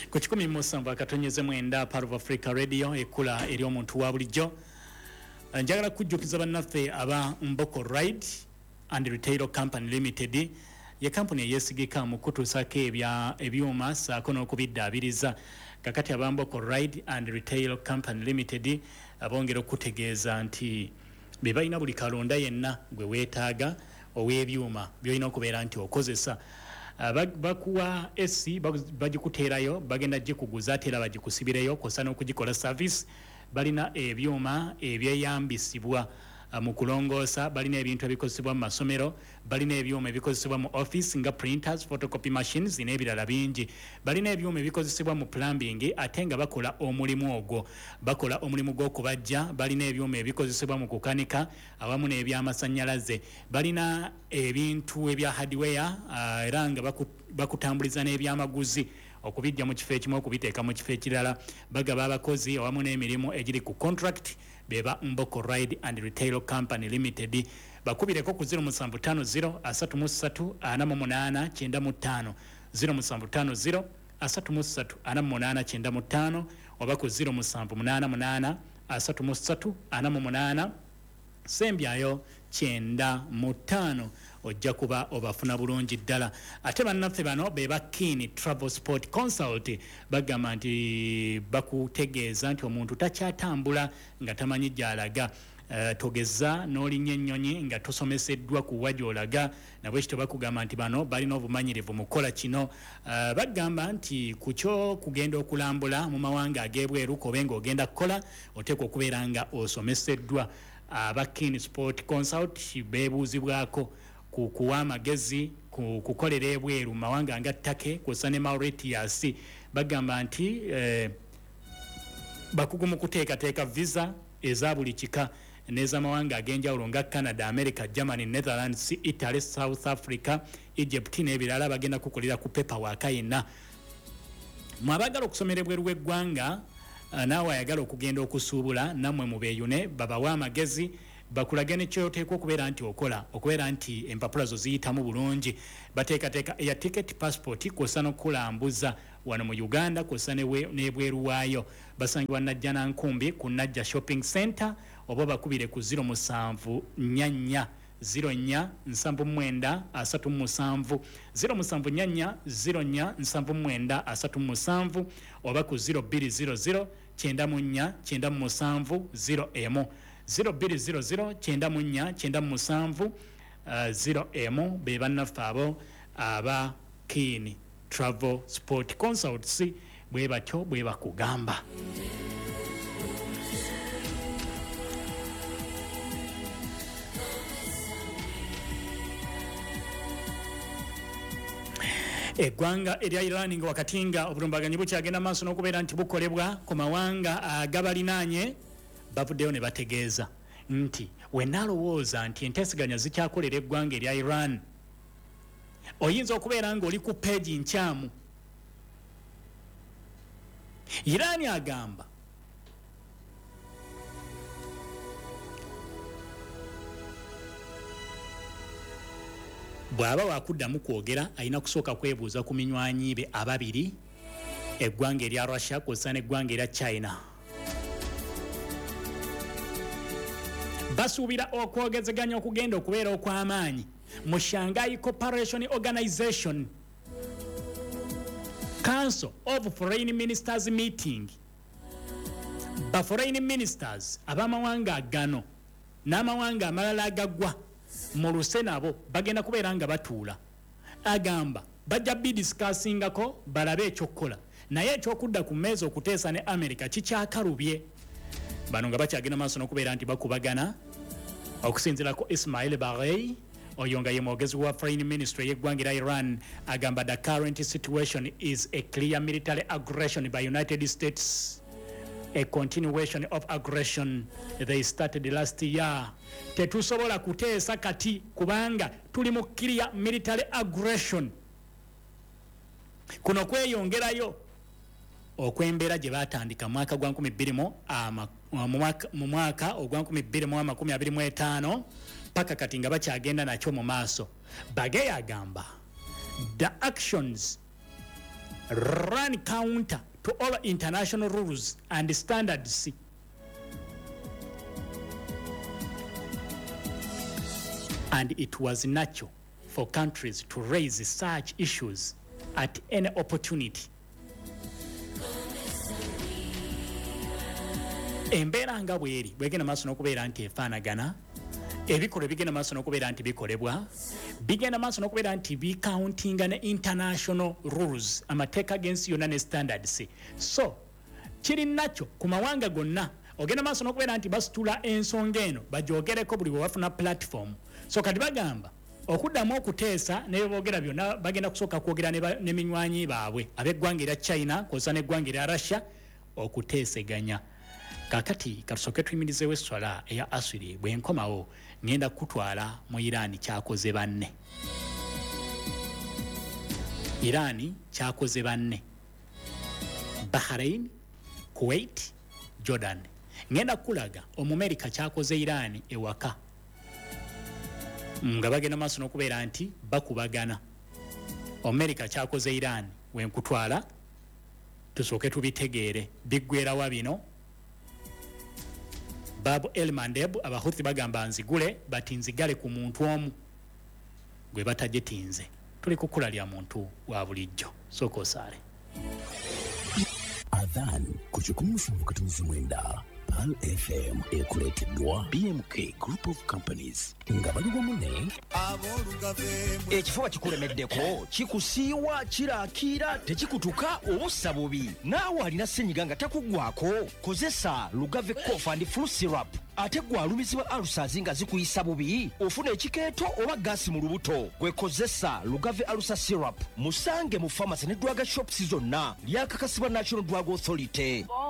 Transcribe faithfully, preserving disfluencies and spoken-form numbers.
ku kikumi mu musanvu akatonyeze mwenda Part of Africa Radio ekula eri omuntu wa bulijjo. Njagala kujjukiza bannaffe aba Mboko Ride and Retail Company Limited ye company eyesigika mu kutuusako ebya ebyuma saako n'okubiddaabiriza. Kakati aba Mboko Ride and Retail Company Limited abongera okutegeeza nti be balina buli kalonda yenna gwe weetaaga ow'ebyuma byolina okubeera nti okozesa. Uh, bakuwa S C bagikuteerayo bagenda gikuguza ate era bagikusibireyo kosa n'okugikola service. Balina ebyuma ebyeyambisibwa uh, mu kulongoosa, balina ebintu ebikozesebwa mu masomero, balina ebyuma ebikozesebwa mu office nga printers, photocopy machines n'ebirala bingi. Balina ebyuma ebikozesebwa mu plumbing ate nga bakola omulimu ogwo, bakola omulimu gw'okubajja. Balina ebyuma ebikozesebwa mu kukanika awamu n'ebyamasannyalaze. Balina ebintu ebya hardware uh, era nga baku, bakutambuliza n'ebyamaguzi okubijja mu kifo ekimu okubiteeka mu kifo ekirala. Bagaba abakozi awamu n'emirimu egiri ku contract beba Mboko Ride and Retail Company Limited. Bakubireko ku zero seven five zero asatu mu ssatu ana mu munaana kyenda mu ttaano zero seven five zero asatu mu ssatu ana mu munaana kyenda mu ttaano oba ku zero seven eight eight asatu mu ssatu ana mu munaana sembyayo kyenda mu ttaano ojja kuba obafuna bulungi ddala. Ate bannaffe bano be ba Keen Travel Sport Consult bagamba nti bakutegeeza nti omuntu takyatambula nga tamanyi gy'alaga. Uh, togeza n'olinnya ennyonyi nga tosomeseddwa ku wajolaga nabwe kityo bakugamba nti bano balina obumanyirivu mu kukola kino. Uh, bagamba nti ku kyo kugenda okulambula mu mawanga ag'ebweru kobe ng'ogenda kukola oteekwa okubeera nga osomeseddwa. Aba uh, Keen Sport Consult beebuuzibwako ku kuwa amagezi ku kukolera ebweru mu mawanga nga Turkey kw'ossa ne Mauritius. Bagamba nti eh, bakugu mu kuteekateeka visa eza buli kika n'ez'amawanga ag'enjawulo nga Canada, America, Germany, Netherlands, Italy, South Africa, Egypt n'ebirala bagenda kukolera ku paperwork yenna. Mwabagala okusomera ebweru w'eggwanga uh, naawe ayagala okugenda okusuubula nammwe mubeeyune babawa amagezi bakulage ne kyoteekwa okubeera nti okola okubeera nti empapula zo ziyitamu bulungi. Bateekateeka ya ticket passport kw'ossa n'okulambuza wano mu Uganda kw'ossa n'ebweru waayo. Basangibwa Najja Nankumbi ku Najja Shopping Center oba bakubire ku zero seven nnya nnya zero nnya nsanvu mwenda asatu mu musanvu zero seven nnya nnya zero nnya nsanvu mwenda asatu mu musanvu oba ku zero two zero zero kyenda mu nnya kyenda mu musanvu zero emu zero two zero zero kyenda mu nnya kyenda mu musanvu zero emu be bannaffe abo aba Keen Travel Sport Consults bwe batyo bwe bakugamba. Eggwanga erya Iran nga wakati nga obulumbaganyi bukyagenda maaso n'okubeera nti bukolebwa ku mawanga agabalinaanye bavuddeyo ne bategeeza nti we nalowooza nti enteeseganya zikyakolera eggwanga erya Iran oyinza okubeera ng'oli ku peegi nkyamu. Iran agamba bw'aba wakuddamu kwogera alina kusooka kwebuuza ku minywanyi be ababiri eggwanga erya Russia kw'ossa n'eggwanga erya China. Basuubira okwogezeganya okugenda okubeera okw'amaanyi mu Shanghai Cooperation Organization Council of Foreign Ministers meeting. Ba foreign ministers abamawanga gano n'amawanga amalala agagwa mu luse nabo bagenda kubeera nga batuula. Agamba bajja bidiscussingako balabe ekyokukola naye ekyokudda ku mmeezi okuteesa ne America kikyakalubye. Bano nga bakyagenda maaso n'okubeera nti bakubagana okusinziirako Ismail Baghei oyo nga ye mwogezi wa Foreign Ministry y'eggwanga erya Iran agamba the current situation is a clear military aggression by United States, a continuation of aggression they started last year. Tetusobola kuteesa kati kubanga tuli mu clear military aggression. Kuno kweyongerayo okwembeera gye baatandika mwaka gwa nkumi bbiri mu mwaka ogwa nkumi bbiri mu amakumi abiri mu etaano paka kati nga bakyagenda nakyo mu maaso. Bagay agamba the actions run counter to all international rules and standards. And it was natural for countries to raise such issues at any opportunity. Embeera nga bweri bwegenda maaso n'okubeera nti efaanagana, ebikola bigenda maaso n'okubeera nti bikolebwa, bigenda maaso n'okubeera nti bikauntinga ne international rules, amateeka g'ensi yonna ne standards. So kiri nakyo ku mawanga gonna ogenda maaso n'okubeera nti basitula ensonga eno bagyogereko buli bwe bafuna platform. So kati bagamba okuddamu okuteesa ne boogera byonna bagenda kusooka kwogera ne minywanyi baabwe ab'eggwanga erya China kw'ossa n'eggwanga erya Russia okuteeseganya. Kakati katusoke tuyimirizeewo esswala eya asiri bwe nkomawo ngenda kutwala mu Iran kyakoze banne. Iran kyakoze banne. Bahrain, Kuwait, Jordan. Ngenda kulaga Omumerika kyakoze Iran ewaka. Nga bagenda maaso n'okubeera nti bakubagana. Omumerika kyakoze Iran wenkutwala tusooke tubitegeere biggweerawa bino. Babu El Mandeb abahuthi bagamba nzigule bati nzigale ku muntu omu gwe batajetinze. Tuli kukula lya muntu wa bulijjo. Soko sare. Adhan kuchukumusa mkatumizi mwenda Pal F M ekuleteddwa B M K Group of Companies nga baliwo mune ekifuba kikulemeddeko kikusiiwa kiraakira tekikutuka obussa bubi naawe alina ssenyiga nga takuggwako kozesa Lugave Cough and Flu Syrup ate gwe alumizibwa alusazi nga zikuyisa bubi ofuna ekikeeto oba gaasi mu lubuto gwe kozesa Lugave Alusa Syrup musange mu pharmacy ne drug shops zonna lyakakasibwa National Drug Authority.